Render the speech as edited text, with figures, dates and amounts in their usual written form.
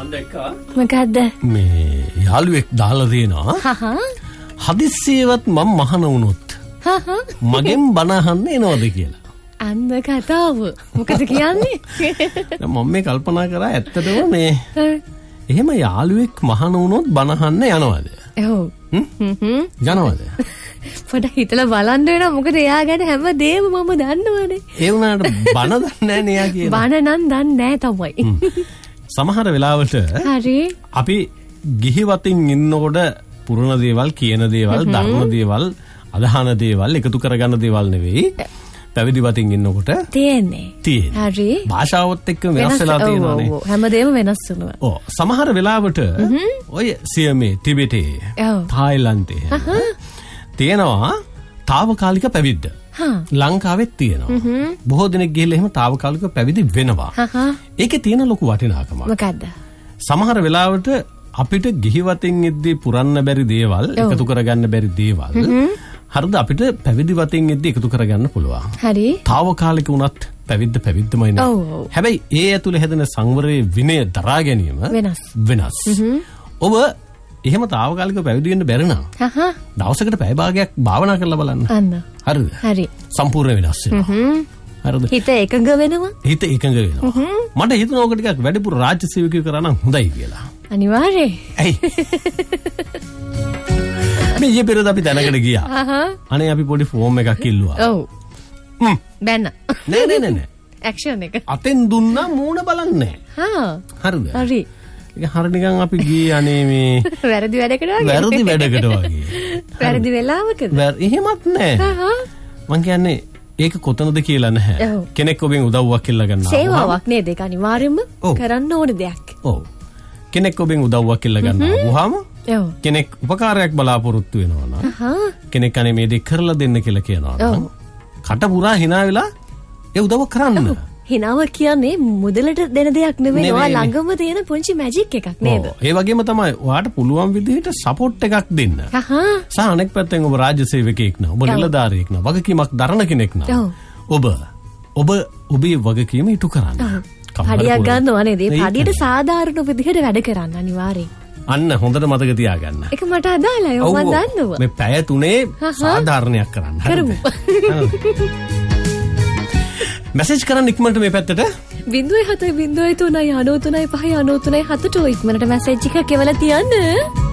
මොකද්ද? මේ යාළුවෙක් දාලා දෙනවා. හදිස්සියවත් මම මහන වුණොත් මගෙන් බණ අහන්න එනවද කියලා. අන්න කතාව. මොකද කියන්නේ? මම මේ කල්පනා කරා ඇත්තටම මේ එහෙම යාළුවෙක් මහන වුණොත් බණ අහන්න යනවද? ඔව්. යනවද? පොඩ්ඩක් හිතලා බලන්න වෙනවා. මොකද එයා ගැන හැමදේම මම දන්නවනේ. ඒ වුණාට බණ දන්නේ නැහැ නේ යා කියලා. බණ නම් දන්නේ නැහැ තමයි. සමහර වෙලාවට හරි අපි ගිහි වතින් ඉන්නකොට පුරණ දේවල් කියන දේවල් ධර්ම දේවල් අදහන දේවල් එකතු කරගන්න දේවල් නෙවෙයි පැවිදි වතින් ඉන්නකොට තියෙන්නේ හරි භාෂාවත් එක්ක වෙනස් වෙලා තියෙනවානේ හැමදේම වෙනස් වෙනවා ඔව් සමහර වෙලාවට ඔය සියමේ ටිබෙටේ තායිලන්තේ තියෙනවා తాවකාලික පැවිද්ද ලංකාවෙත් තියෙනවා බොහෝ දෙනෙක් ගිහලා එහෙම తాවකාලික පැවිදි වෙනවා ඒකේ තියෙන ලොකු වටිනාකමක් මොකද්ද සමහර වෙලාවට අපිට ගිහිවතින් ඉද්දී පුරන්න බැරි දේවල් එකතු කරගන්න බැරි දේවල් හරිද අපිට පැවිදි වතින් ඉද්දී එකතු කරගන්න පුළුවන් හරි తాවකාලික වුණත් පැවිද්දමයි නේ හැබැයි ඒ ඇතුලේ හැදෙන සංවරයේ විනය දරා ගැනීම වෙනස් ඔබ එහෙම తాවකාලික පැවිදි වෙන්න බැරි නම් දවසකට පැය භාගයක් භාවනා කරලා බලන්න. හරිද? හරි. සම්පූර්ණ වෙනස් වෙනවා. හරිද? හිත එකඟ වෙනවා. හිත එකඟ වෙනවා. මට හිතෙනවා ඔක ටිකක් වැඩිපුර රාජ්‍ය සේවකයෝ කරා නම් හොඳයි කියලා. අනිවාර්යයෙන්. ඇයි? මේ ඊපෙරද අපි දැනකට ගියා. අනේ අපි පොඩි ෆෝම් එකක් ඉල්ලුවා. ඔව්. බැන්න. නෑ. ඇක්ෂන් එක. අතෙන් දුන්නා මූණ බලන්නේ නෑ. හරිද? හරි. හරි නිකන් අපි ගියේ අනේ මේ වැරදි වැඩකට වගේ. වැරදි වෙලාවකද? එහෙමත් නෑ. මං කියන්නේ ඒක කොතනද කියලා නැහැ. කෙනෙක් ඔබෙන් උදව්වක් ඉල්ල ගන්නවා. සේවාවක් නේද ඒක අනිවාර්යයෙන්ම කරන්න ඕන දෙයක්. ඔව්. කෙනෙක් ඔබෙන් උදව්වක් ඉල්ල ගන්නවා. වහාම කෙනෙක් උපකාරයක් බලාපොරොත්තු වෙනවා නම් කෙනෙක් අනේ මේ දෙක කරලා දෙන්න කියලා කියනවා නම් කට පුරා hina වෙලා ඒ උදව්ව කරන්න. හිනාව කියන්නේ මුදලට දෙන දෙයක් නෙවෙයි. ඔයා ළඟම තියෙන පුංචි මැජික් එකක් නේද? ඒ වගේම තමයි ඔයාට පුළුවන් විදිහට සපෝට් එකක් දෙන්න. සහ අනෙක් පැත්තෙන් ඔබ රාජ්‍ය සේවකයෙක් නා, ඔබ නිලධාරියෙක් නා, වගකීමක් දරන කෙනෙක් නා. ඔබ ඔබේ වගකීම ඉටු කරන්න. පඩියක් ගන්නවා නේද? ඒ පඩියට සාධාරණ විදිහට වැඩ කරන්න අනිවාර්යයෙන්. අන්න හොඳට මතක තියාගන්න. ඒක මට අදාළයි. මම දන්නවා. මේ පැය 3 සාධාරණයක් කරන්න. කරමු. මැසේජ් කරන්න ඉක්මනට මේ පැත්තට 0703 93 5 93 7 ඉක්මනට මැසේජ් එකක් එවලා තියන්න.